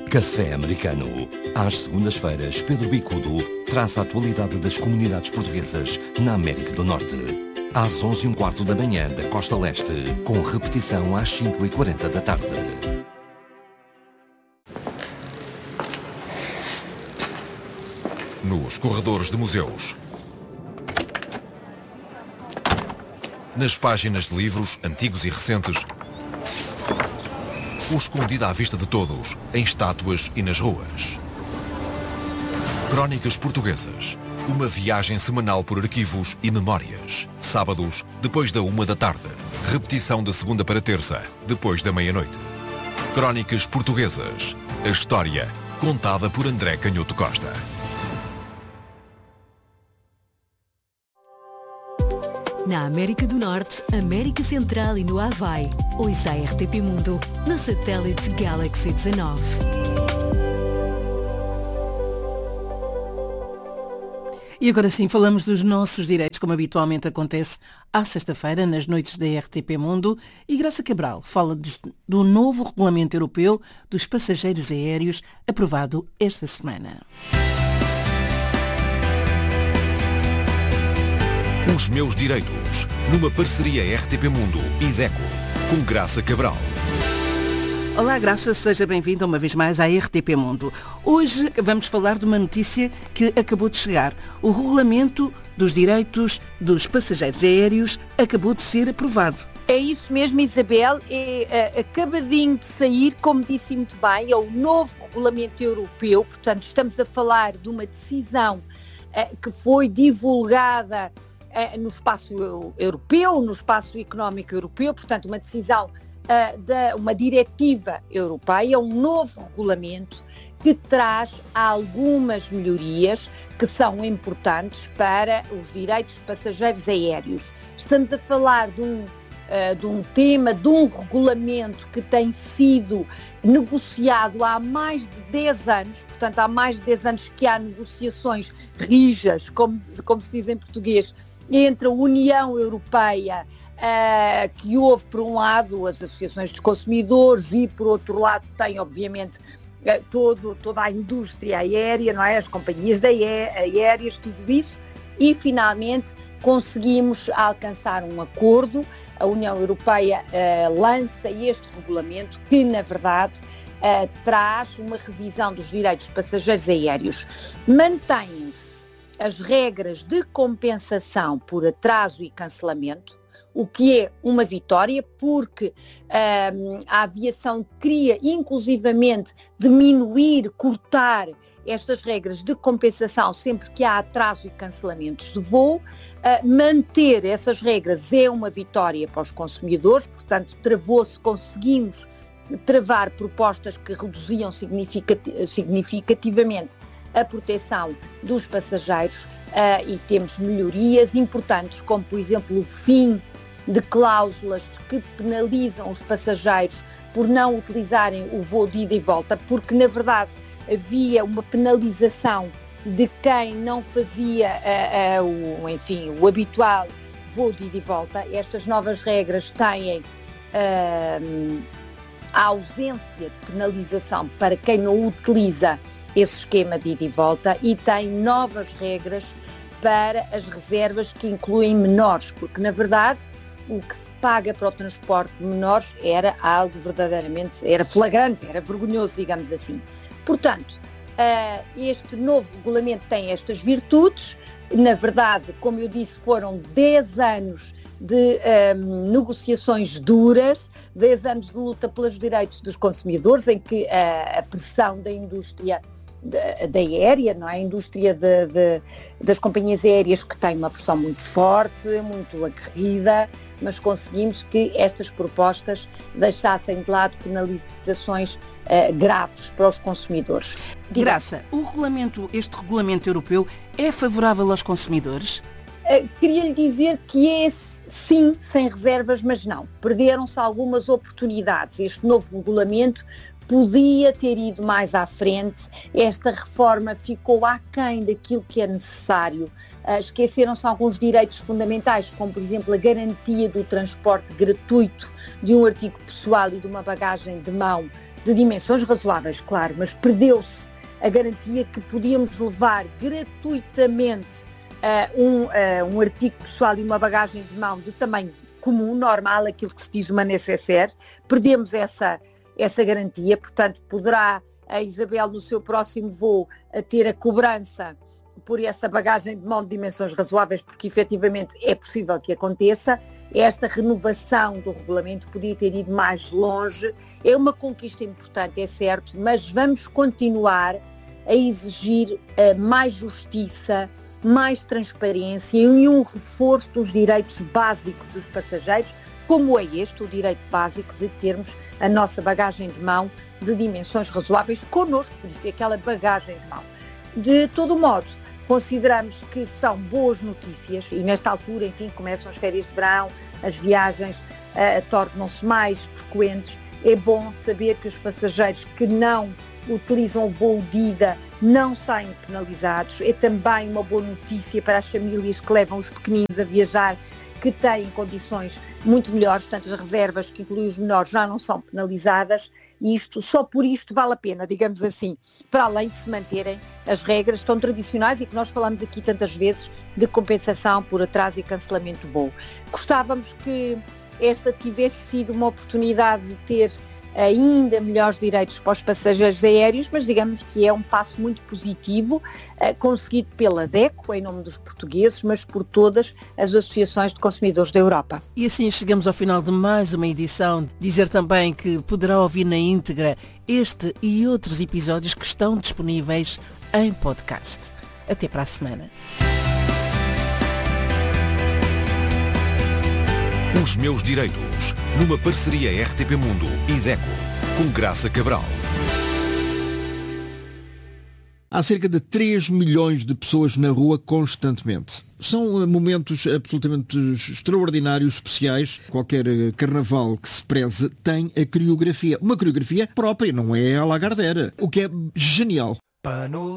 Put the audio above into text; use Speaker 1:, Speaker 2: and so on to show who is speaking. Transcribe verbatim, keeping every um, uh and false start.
Speaker 1: Café Americano. Às segundas-feiras, Pedro Bicudo traz a atualidade das comunidades portuguesas na América do Norte. Às onze e um quarto da manhã da Costa Leste, com repetição às cinco e quarenta da tarde.
Speaker 2: Nos corredores de museus, nas páginas de livros antigos e recentes, ou escondida à vista de todos, em estátuas e nas ruas. Crónicas Portuguesas. Uma viagem semanal por arquivos e memórias. Sábados, depois da uma da tarde. Repetição de segunda para terça, depois da meia-noite. Crónicas Portuguesas. A história contada por André Canhoto Costa.
Speaker 3: Na América do Norte, América Central e no Havaí. Ouça a R T P Mundo no satélite Galaxy dezanove.
Speaker 4: E agora sim, falamos dos nossos direitos, como habitualmente acontece à sexta-feira, nas noites da R T P Mundo. E Graça Cabral fala do novo Regulamento Europeu dos Passageiros Aéreos, aprovado esta semana.
Speaker 2: Os meus direitos, numa parceria R T P Mundo e DECO, com Graça Cabral.
Speaker 4: Olá, Graça, seja bem-vinda uma vez mais à R T P Mundo. Hoje vamos falar de uma notícia que acabou de chegar. O Regulamento dos Direitos dos Passageiros Aéreos acabou de ser aprovado.
Speaker 5: É isso mesmo, Isabel, é, é acabadinho de sair, como disse muito bem, é o novo Regulamento Europeu, portanto estamos a falar de uma decisão é, que foi divulgada é, no espaço europeu, no espaço económico europeu, portanto uma decisão Uh, de uma diretiva europeia, um novo regulamento que traz algumas melhorias que são importantes para os direitos de passageiros aéreos. Estamos a falar de um, uh, de um tema, de um regulamento que tem sido negociado há mais de dez anos, portanto há mais de dez anos que há negociações rijas, como, como se diz em português, entre a União Europeia, Uh, que houve, por um lado, as associações dos consumidores e, por outro lado, tem, obviamente, uh, todo, toda a indústria aérea, não é? As companhias aéreas, tudo isso, e, finalmente, conseguimos alcançar um acordo. A União Europeia uh, lança este regulamento que, na verdade, uh, traz uma revisão dos direitos de passageiros aéreos. Mantêm-se as regras de compensação por atraso e cancelamento, o que é uma vitória, porque um, a aviação queria inclusivamente diminuir, cortar estas regras de compensação sempre que há atraso e cancelamentos de voo. Uh, manter essas regras é uma vitória para os consumidores, portanto travou-se, conseguimos travar propostas que reduziam significati- significativamente a proteção dos passageiros uh, e temos melhorias importantes, como por exemplo o fim de cláusulas que penalizam os passageiros por não utilizarem o voo de ida e volta, porque na verdade havia uma penalização de quem não fazia uh, uh, o, enfim, o habitual voo de ida e volta. Estas novas regras têm uh, a ausência de penalização para quem não utiliza esse esquema de ida e volta e tem novas regras para as reservas que incluem menores, porque na verdade o que se paga para o transporte de menores era algo verdadeiramente, era flagrante, era vergonhoso, digamos assim. Portanto, este novo regulamento tem estas virtudes. Na verdade, como eu disse, foram dez anos de um, negociações duras, dez anos de luta pelos direitos dos consumidores, em que a, a pressão da indústria Da, da aérea, não é? A indústria de, de, das companhias aéreas que tem uma pressão muito forte, muito aguerrida, mas conseguimos que estas propostas deixassem de lado penalizações uh, graves para os consumidores.
Speaker 4: Diga. Graça, o regulamento, este regulamento europeu é favorável aos consumidores?
Speaker 5: Uh, queria lhe dizer que é sim, sem reservas, mas não. Perderam-se algumas oportunidades. Este novo regulamento podia ter ido mais à frente, esta reforma ficou aquém daquilo que é necessário. Uh, esqueceram-se alguns direitos fundamentais, como por exemplo a garantia do transporte gratuito de um artigo pessoal e de uma bagagem de mão de dimensões razoáveis, claro, mas perdeu-se a garantia que podíamos levar gratuitamente uh, um, uh, um artigo pessoal e uma bagagem de mão de tamanho comum, normal, aquilo que se diz uma necessaire. Perdemos essa, essa garantia, portanto poderá a Isabel no seu próximo voo a ter a cobrança por essa bagagem de mão de dimensões razoáveis, porque efetivamente é possível que aconteça. Esta renovação do regulamento podia ter ido mais longe, é uma conquista importante, é certo, mas vamos continuar a exigir uh, mais justiça, mais transparência e um reforço dos direitos básicos dos passageiros, como é este, o direito básico de termos a nossa bagagem de mão de dimensões razoáveis connosco, por isso é aquela bagagem de mão. De todo modo, consideramos que são boas notícias e nesta altura, enfim, começam as férias de verão, as viagens uh, tornam-se mais frequentes. É bom saber que os passageiros que não utilizam o voo de ida não saem penalizados. É também uma boa notícia para as famílias que levam os pequeninos a viajar, que têm condições muito melhores, portanto as reservas que incluem os menores já não são penalizadas e isto, só por isto vale a pena, digamos assim, para além de se manterem as regras tão tradicionais e que nós falamos aqui tantas vezes de compensação por atraso e cancelamento de voo. Gostávamos que esta tivesse sido uma oportunidade de ter ainda melhores direitos para os passageiros aéreos, mas digamos que é um passo muito positivo, eh, conseguido pela DECO, em nome dos portugueses, mas por todas as associações de consumidores da Europa.
Speaker 4: E assim chegamos ao final de mais uma edição. Dizer também que poderá ouvir na íntegra este e outros episódios que estão disponíveis em podcast. Até para a semana.
Speaker 2: Os meus direitos, numa parceria R T P Mundo e DECO, com Graça Cabral.
Speaker 6: Há cerca de três milhões de pessoas na rua constantemente. São momentos absolutamente extraordinários, especiais. Qualquer carnaval que se preze tem a coreografia. Uma coreografia própria, não é a Lagardère. O que é genial.